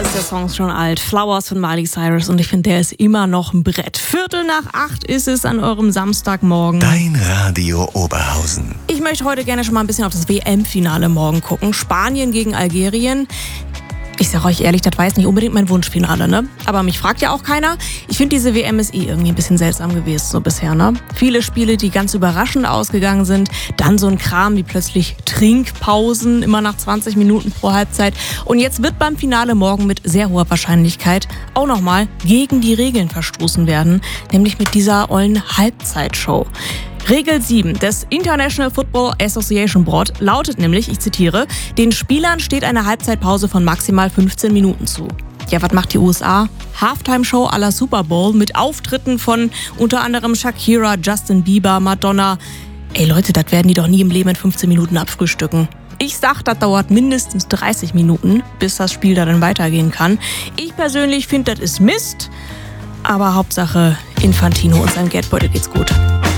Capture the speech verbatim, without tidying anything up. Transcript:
ist der Song schon alt. Flowers von Miley Cyrus und ich finde, der ist immer noch ein Brett. Viertel nach acht ist es an eurem Samstagmorgen. Dein Radio Oberhausen. Ich möchte heute gerne schon mal ein bisschen auf das W M-Finale morgen gucken. Spanien gegen Algerien. Ich sage euch ehrlich, das war jetzt nicht unbedingt mein Wunschfinale, ne? Aber mich fragt ja auch keiner. Ich finde, diese W M ist eh irgendwie ein bisschen seltsam gewesen so bisher, ne? Viele Spiele, die ganz überraschend ausgegangen sind. Dann so ein Kram wie plötzlich Trinkpausen, immer nach zwanzig Minuten pro Halbzeit. Und jetzt wird beim Finale morgen mit sehr hoher Wahrscheinlichkeit auch nochmal gegen die Regeln verstoßen werden. Nämlich mit dieser ollen Halbzeitshow. Regel sieben des International Football Association Board lautet nämlich, ich zitiere, den Spielern steht eine Halbzeitpause von maximal fünfzehn Minuten zu. Ja, was macht die U S A? Halftime-Show à la Super Bowl mit Auftritten von unter anderem Shakira, Justin Bieber, Madonna. Ey Leute, das werden die doch nie im Leben in fünfzehn Minuten abfrühstücken. Ich sag, das dauert mindestens dreißig Minuten, bis das Spiel da dann weitergehen kann. Ich persönlich finde, das ist Mist. Aber Hauptsache Infantino und seinem Geldbeutel geht's gut.